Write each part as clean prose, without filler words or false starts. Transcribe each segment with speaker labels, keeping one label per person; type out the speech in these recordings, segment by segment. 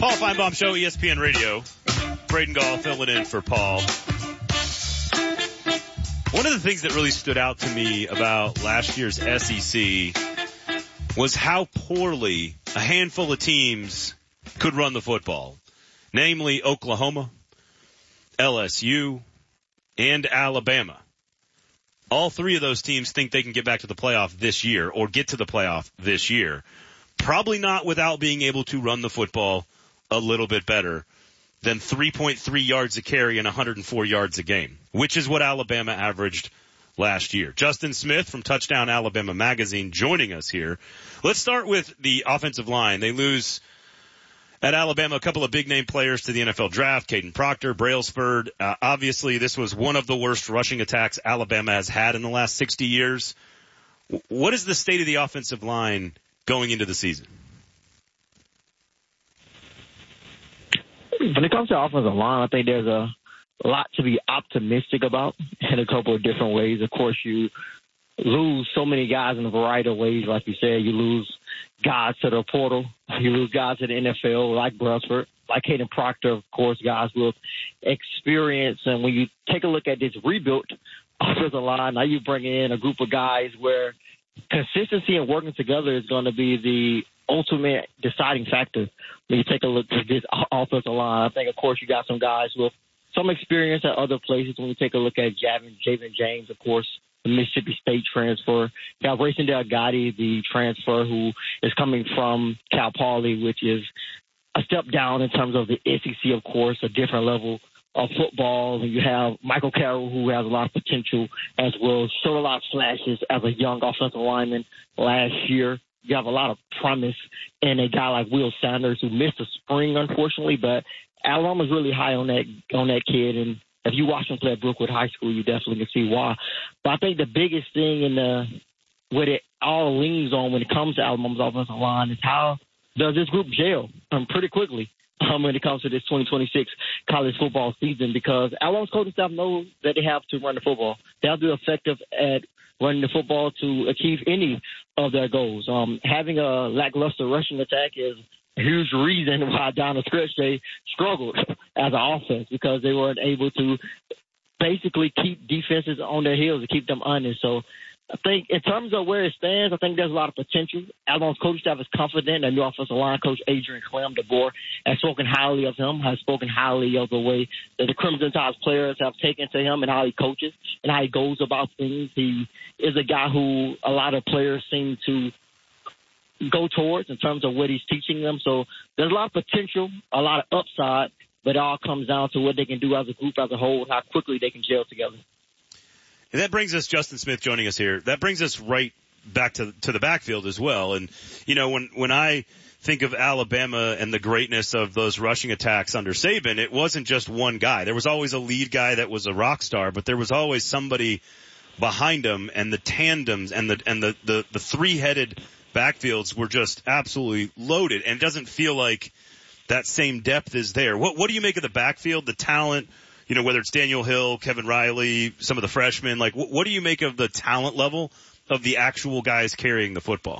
Speaker 1: Paul Feinbaum Show, ESPN Radio. Braden Gall filling in for Paul. One of the things that really stood out to me about last year's SEC was how poorly a handful of teams could run the football, namely Oklahoma, LSU, and Alabama. All three of those teams think they can get back to the playoff this year or get to the playoff this year. Probably not without being able to run the football a little bit better than 3.3 yards a carry and 104 yards a game, which is what Alabama averaged last year. Justin Smith from Touchdown Alabama Magazine joining us here. Let's start with the offensive line. They lose at Alabama a couple of big-name players to the NFL draft, Caden Proctor, Brailsford. Obviously, this was one of the worst rushing attacks Alabama has had in the last 60 years. What is the state of the offensive line going into the season?
Speaker 2: When it comes to offensive line, I think there's a lot to be optimistic about in a couple of different ways. Of course, you lose so many guys in a variety of ways. Like you said, you lose guys to the portal. You lose guys to the NFL like Brailsford, like Caden Proctor, of course, guys with experience. And when you take a look at this rebuilt offensive line, now you bring in a group of guys where consistency and working together is going to be the ultimate deciding factor when you take a look at this offensive line. I think, of course, you got some guys with some experience at other places. When you take a look at Javen James, of course, the Mississippi State transfer. You got Rayson Delgatti, the transfer who is coming from Cal Poly, which is a step down in terms of the SEC, of course, a different level of football. And you have Michael Carroll, who has a lot of potential as well, showed a lot of flashes as a young offensive lineman last year. You have a lot of promise in a guy like Will Sanders, who missed the spring, unfortunately, but Alabama's really high on that kid. And if you watch him play at Brookwood High School, you definitely can see why. But I think the biggest thing what it all leans on when it comes to Alabama's offensive line is how does this group gel pretty quickly when it comes to this 2026 college football season, because Alabama's coaching staff knows that they have to run the football. They have to be effective at running the football to achieve any of their goals. Having a lackluster rushing attack is a huge reason why down the stretch they struggled as an offense, because they weren't able to basically keep defenses on their heels and keep them honest. So I think in terms of where it stands, I think there's a lot of potential. Alabama's coaching staff is confident. And new offensive line coach Adrian Clem DeBoer has spoken highly of him, has spoken highly of the way that the Crimson Tide's players have taken to him and how he coaches and how he goes about things. He is a guy who a lot of players seem to go towards in terms of what he's teaching them. So there's a lot of potential, a lot of upside, but it all comes down to what they can do as a group as a whole and how quickly they can gel together.
Speaker 1: And that brings us, Justin Smith joining us here, that brings us right back to the backfield as well. And, you know, when I think of Alabama and the greatness of those rushing attacks under Saban, it wasn't just one guy. There was always a lead guy that was a rock star, but there was always somebody behind him, and the tandems and the three-headed backfields were just absolutely loaded, and it doesn't feel like that same depth is there. What do you make of the backfield, the talent? You know, whether it's Daniel Hill, Kevin Riley, some of the freshmen, like what do you make of the talent level of the actual guys carrying the football?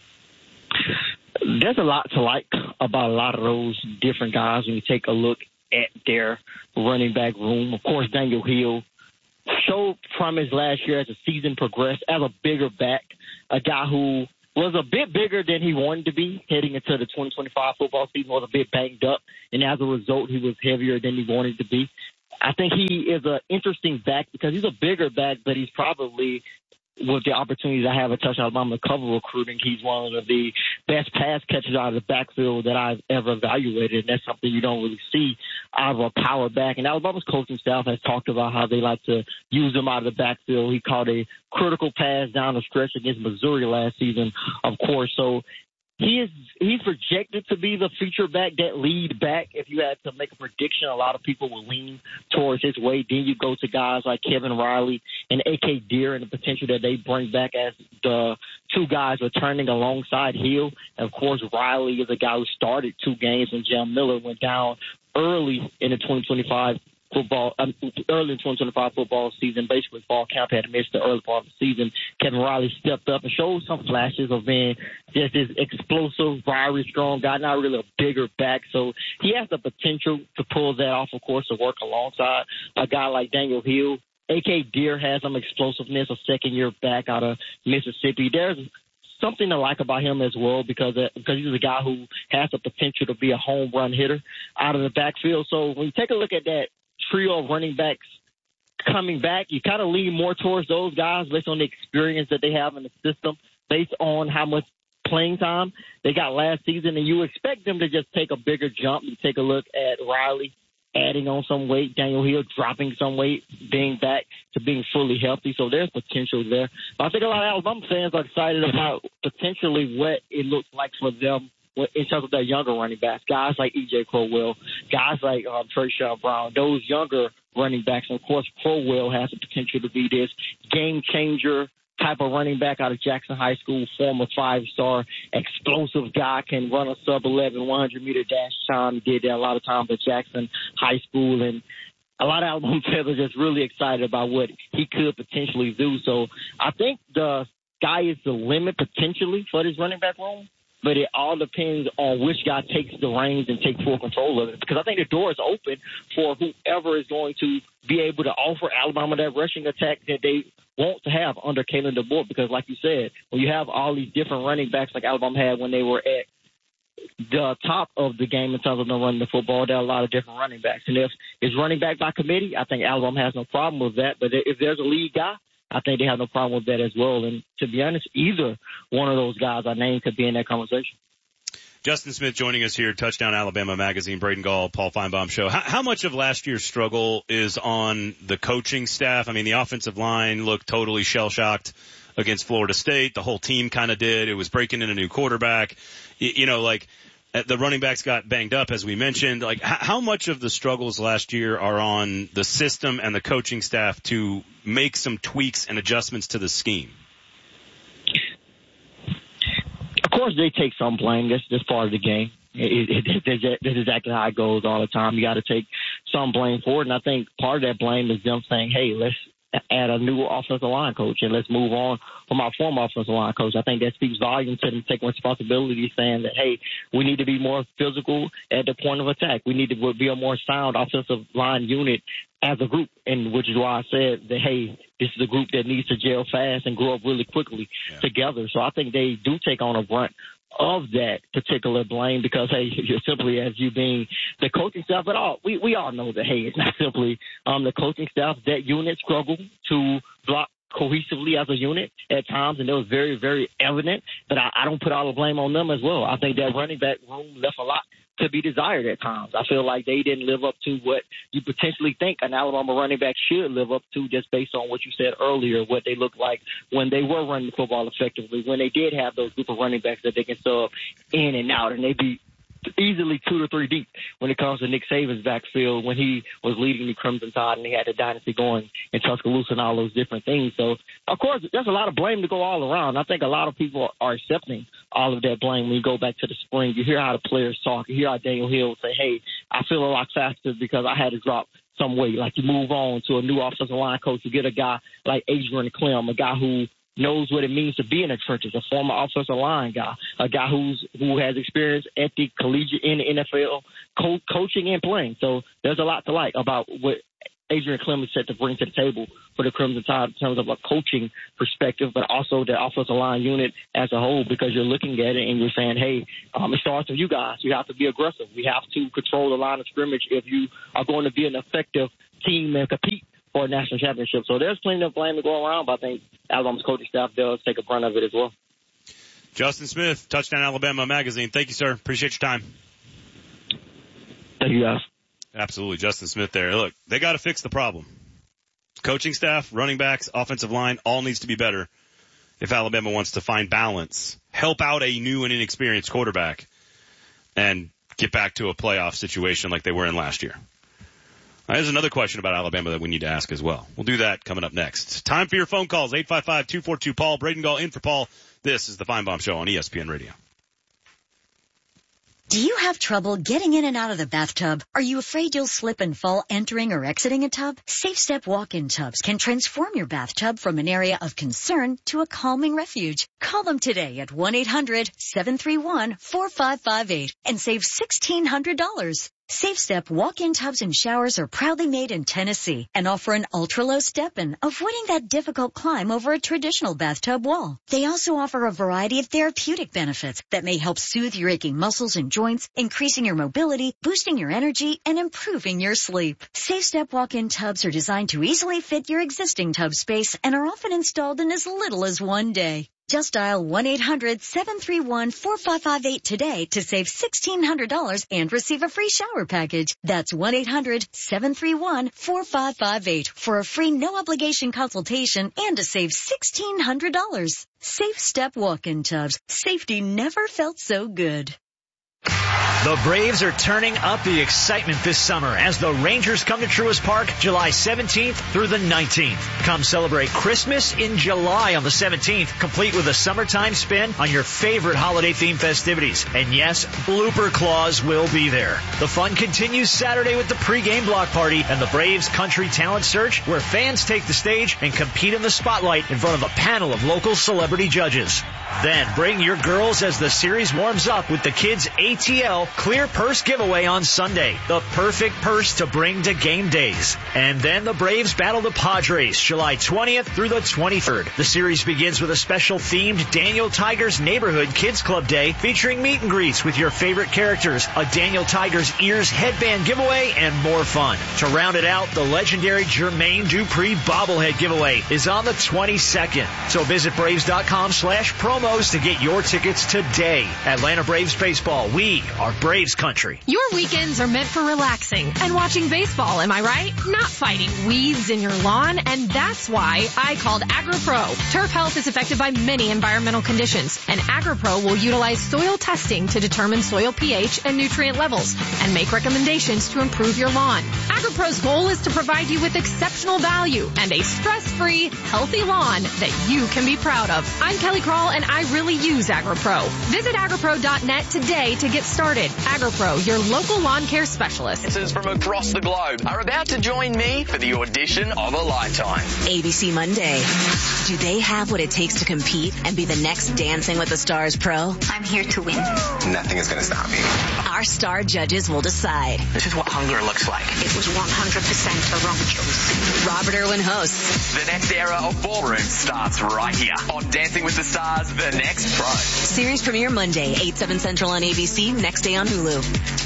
Speaker 2: There's a lot to like about a lot of those different guys when you take a look at their running back room. Of course, Daniel Hill showed promise last year as the season progressed as a bigger back, a guy who was a bit bigger than he wanted to be heading into the 2025 football season, was a bit banged up, and as a result, he was heavier than he wanted to be. I think he is an interesting back because he's a bigger back, but he's probably, with the opportunities I have at Touchdown Alabama cover recruiting, he's one of the best pass catchers out of the backfield that I've ever evaluated, and that's something you don't really see out of a power back. And Alabama's coaching staff has talked about how they like to use him out of the backfield. He caught a critical pass down the stretch against Missouri last season, of course. So he's projected to be the feature back, that lead back. If you had to make a prediction, a lot of people will lean towards his way. Then you go to guys like Kevin Riley and A.K. Deere and the potential that they bring back as the two guys returning alongside Hill. And, of course, Riley is a guy who started 2 games when Jam Miller went down early in the 2025 early in 2025 football season, basically fall camp had missed the early part of the season. Kevin Riley stepped up and showed some flashes of being just this explosive, fiery, strong guy, not really a bigger back. So he has the potential to pull that off, of course, to work alongside a guy like Daniel Hill. A.K. Deere has some explosiveness, a second-year back out of Mississippi. There's something to like about him as well because he's a guy who has the potential to be a home run hitter out of the backfield. So when you take a look at that trio of running backs coming back, you kind of lean more towards those guys based on the experience that they have in the system, based on how much playing time they got last season. And you expect them to just take a bigger jump. You take a look at Riley adding on some weight, Daniel Hill dropping some weight, being back to being fully healthy. So there's potential there. But I think a lot of Alabama fans are excited about potentially what it looks like for them in terms of their younger running backs, guys like E.J. Crowell, guys like Trayshawn Brown, those younger running backs. And, of course, Crowell has the potential to be this game-changer type of running back out of Jackson High School, former 5-star, explosive guy, can run a sub-11 100-meter dash time. Did that a lot of times at Jackson High School. And a lot of Alabama fans are just really excited about what he could potentially do. So I think the sky is the limit potentially for this running back room. But it all depends on which guy takes the reins and takes full control of it. Because I think the door is open for whoever is going to be able to offer Alabama that rushing attack that they want to have under Kalen DeBoer. Because like you said, when you have all these different running backs like Alabama had when they were at the top of the game in terms of them running the football, there are a lot of different running backs. And if it's running back by committee, I think Alabama has no problem with that. But if there's a lead guy, I think they have no problem with that as well. And to be honest, either one of those guys I named could be in that conversation.
Speaker 1: Justin Smith joining us here, Touchdown Alabama Magazine, Braden Gall, Paul Feinbaum Show. How much of last year's struggle is on the coaching staff? I mean, the offensive line looked totally shell-shocked against Florida State. The whole team kind of did. It was breaking in a new quarterback. The running backs got banged up, as we mentioned. Like, how much of the struggles last year are on the system and the coaching staff to make some tweaks and adjustments to the scheme?
Speaker 2: Of course, they take some blame. That's part of the game. That's exactly how it goes all the time. You got to take some blame for it. And I think part of that blame is them saying, hey, let's add a new offensive line coach and let's move on from our former offensive line coach. I think that speaks volumes to them taking responsibility, saying that, hey, we need to be more physical at the point of attack. We need to be a more sound offensive line unit as a group, and which is why I said that, hey, this is a group that needs to gel fast and grow up really quickly together. So I think they do take on a brunt of that particular blame because, hey, you're simply as you being the coaching staff, but we all know that, hey, it's not simply the coaching staff. That unit struggled to block cohesively as a unit at times, and it was very, very evident. But I don't put all the blame on them as well. I think that running back room left a lot to be desired at times. I feel like they didn't live up to what you potentially think an Alabama running back should live up to, just based on what you said earlier, what they looked like when they were running the football effectively, when they did have those group of running backs that they can sub in and out, and they'd be easily 2 to 3 deep when it comes to Nick Saban's backfield when he was leading the Crimson Tide and they had the dynasty going in Tuscaloosa and all those different things. So, of course, there's a lot of blame to go all around. I think a lot of people are accepting all of that blame when you go back to the spring. You hear how the players talk. You hear how Daniel Hill say, hey, I feel a lot faster because I had to drop some weight. Like, you move on to a new offensive line coach, you get a guy like Adrian Clem, a guy who knows what it means to be in the trenches, a former offensive line guy, a guy who has experience at the collegiate in the NFL, coaching and playing. So there's a lot to like about what Adrian Clem is set to bring to the table for the Crimson Tide in terms of a coaching perspective, but also the offensive line unit as a whole, because you're looking at it and you're saying, hey, it starts with you guys. You have to be aggressive. We have to control the line of scrimmage if you are going to be an effective team and compete for a national championship. So there's plenty of blame to go around, but I think Alabama's coaching staff does take a brunt of it as well.
Speaker 1: Justin Smith, Touchdown Alabama Magazine. Thank you, sir. Appreciate your time.
Speaker 2: Thank you, guys.
Speaker 1: Absolutely. Justin Smith there. Look, they got to fix the problem. Coaching staff, running backs, offensive line, all needs to be better if Alabama wants to find balance, help out a new and inexperienced quarterback, and get back to a playoff situation like they were in last year. There's another question about Alabama that we need to ask as well. We'll do that coming up next. Time for your phone calls, 855-242-PAUL. Braden Gall in for Paul. This is the Feinbaum Show on ESPN Radio.
Speaker 3: Do you have trouble getting in and out of the bathtub? Are you afraid you'll slip and fall entering or exiting a tub? Safe Step walk-in tubs can transform your bathtub from an area of concern to a calming refuge. Call them today at 1-800-731-4558 and save $1,600. Safe Step walk-in tubs and showers are proudly made in Tennessee and offer an ultra-low step-in, avoiding that difficult climb over a traditional bathtub wall. They also offer a variety of therapeutic benefits that may help soothe your aching muscles and joints, increasing your mobility, boosting your energy, and improving your sleep. Safe Step walk-in tubs are designed to easily fit your existing tub space and are often installed in as little as one day. Just dial 1-800-731-4558 today to save $1,600 and receive a free shower package. That's 1-800-731-4558 for a free no-obligation consultation and to save $1,600. Safe Step walk-in tubs. Safety never felt so good.
Speaker 4: The Braves are turning up the excitement this summer as the Rangers come to Truist Park July 17th through the 19th. Come celebrate Christmas in July on the 17th, complete with a summertime spin on your favorite holiday-themed festivities. And yes, Blooper Claws will be there. The fun continues Saturday with the pregame block party and the Braves Country Talent Search, where fans take the stage and compete in the spotlight in front of a panel of local celebrity judges. Then bring your girls as the series warms up with the Kids ATL Clear Purse Giveaway on Sunday. The perfect purse to bring to game days. And then the Braves battle the Padres July 20th through the 23rd. The series begins with a special themed Daniel Tiger's Neighborhood Kids Club Day featuring meet and greets with your favorite characters, a Daniel Tiger's Ears headband giveaway, and more fun. To round it out, the legendary Jermaine Dupri bobblehead giveaway is on the 22nd. So visit Braves.com/promo to get your tickets today. Atlanta Braves Baseball, we are Braves country.
Speaker 5: Your weekends are meant for relaxing and watching baseball, am I right? Not fighting weeds in your lawn, and that's why I called AgriPro. Turf health is affected by many environmental conditions, and AgriPro will utilize soil testing to determine soil pH and nutrient levels and make recommendations to improve your lawn. AgriPro's goal is to provide you with exceptional value and a stress-free, healthy lawn that you can be proud of. I'm Kelly Krall, and I really use AgriPro. Visit agripro.net today to get started. AgriPro, your local lawn care specialist.
Speaker 6: Dancers from across the globe are about to join me for the audition of a lifetime.
Speaker 7: ABC Monday. Do they have what it takes to compete and be the next Dancing with the Stars pro?
Speaker 8: I'm here to win.
Speaker 6: Nothing is going to stop me.
Speaker 7: Our star judges will decide.
Speaker 6: This is what hunger looks like.
Speaker 8: It was 100% the wrong choice.
Speaker 7: Robert Irwin hosts.
Speaker 6: The next era of ballroom starts right here on Dancing with the Stars, The Next Pro.
Speaker 7: Series premiere Monday, 8/7 Central on ABC, next day on Hulu.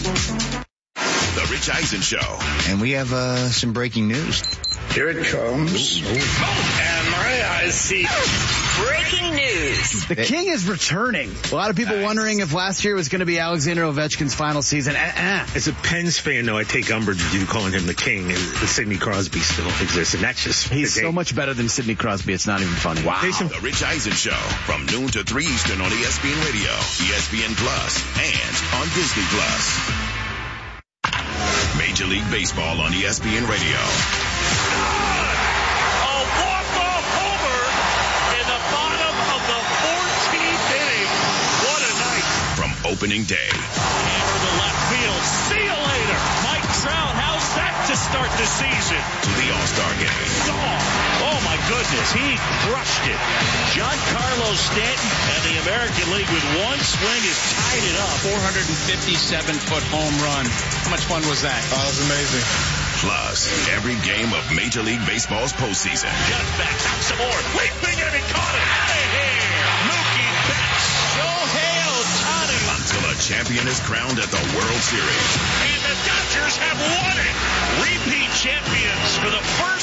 Speaker 9: The Rich Eisen Show.
Speaker 10: And we have some breaking news.
Speaker 11: Here it comes. And my eyes see.
Speaker 7: Breaking news.
Speaker 12: The King is returning. A lot of people wondering if last year was going to be Alexander Ovechkin's final season.
Speaker 13: As a Pens fan, though, I take umbrage with you calling him the King, and Sidney Crosby still exists, and that's just...
Speaker 12: He's so much better than Sidney Crosby, it's not even funny.
Speaker 13: Wow.
Speaker 9: The Rich Eisen Show, from noon to 3 Eastern on ESPN Radio, ESPN Plus, and on Disney Plus. Major League Baseball on ESPN Radio. Opening day.
Speaker 14: Hammer to left field. See you later. Mike Trout, how's that to start the season?
Speaker 9: To the All-Star game.
Speaker 14: Oh my goodness, he crushed it. Giancarlo Stanton and the American League with one swing has tied it up.
Speaker 15: 457-foot home run. How much fun was that?
Speaker 11: Oh, it was amazing.
Speaker 9: Plus, every game of Major League Baseball's postseason.
Speaker 14: Just back, out some more. Leaping and he caught it. Out of here. Mookie Betts. Shohei Ohtani.
Speaker 9: Until a champion is crowned at the World Series.
Speaker 14: And the Dodgers have won it. Repeat champion.